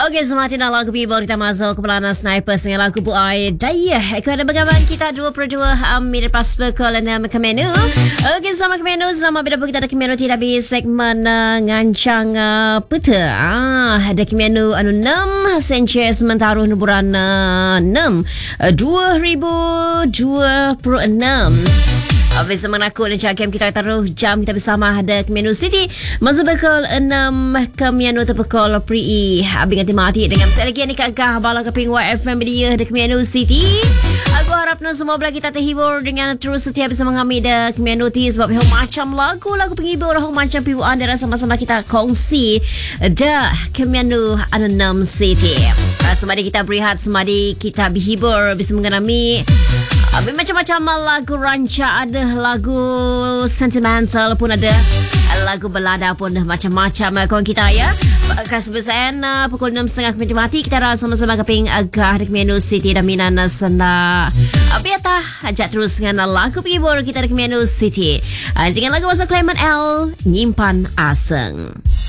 Okey, semakin lagu people kita masuk ke pelana sniper dengan lagu Bu Ai Daya. Kerana bergabung kita 22 minit pas pukul 6 ke menu. Okey, selamat ke menu. Selamat berada kita ada ke menu tidak habis segmen ngancang peta. Ada ke menu 6 senche sementara nuburan 6 2026. Bersama aku dan Cik kita taruh jam kita bersama ada Kemenlu City masa pukul 6 Kemenlu terpukul Pri Abi ganti mati dengan saya lagi ni Kak bala keping YFM dia ada Kemenlu City. Aku harap semua belah kita terhibur dengan terus setia bersama kami ada Kemenlu City sebab macam lagu penghibur macam pibu anda sama-sama kita kongsi dah Kemenlu 6 City. Semadi kita berehat, semadi kita berhibur bersama kami. Macam-macam lagu ranca ada, lagu sentimental pun ada, lagu belada pun macam-macam kawan kita ya. Kesebesaran pukul 6.30 mati kita dah sama-sama keping agak di Kemenlu City dan minan senda. Biarlah ajak terus dengan lagu penghibur kita di Kemenlu City. Tinggal lagu masuk Clement L Nyimpan Aseng.